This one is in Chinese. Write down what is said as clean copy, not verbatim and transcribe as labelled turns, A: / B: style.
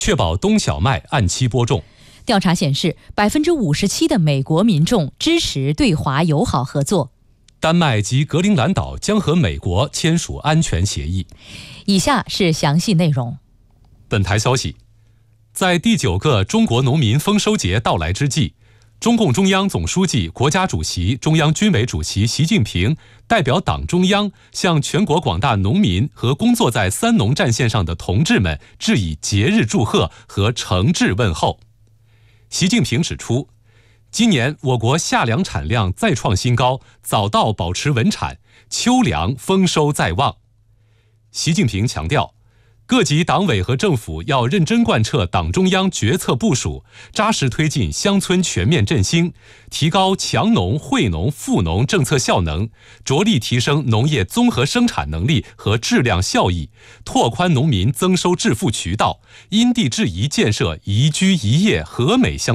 A: 确保冬小麦按期播种。
B: 调查显示，57%的美国民众支持对华友好合作。
A: 丹麦及格陵兰岛将和美国签署安全协议。
B: 以下是详细内容。
A: 本台消息，在第9个中国农民丰收节到来之际，中共中央总书记、国家主席、中央军委主席习近平代表党中央向全国广大农民和工作在三农战线上的同志们致以节日祝贺和诚挚问候。习近平指出，今年我国夏粮产量再创新高，早稻保持稳产，秋粮丰收在望。习近平强调，各级党委和政府要认真贯彻党中央决策部署，扎实推进乡村全面振兴，提高强农、惠农、富农政策效能，着力提升农业综合生产能力和质量效益，拓宽农民增收致富渠道，因地制宜建设宜居宜业和美乡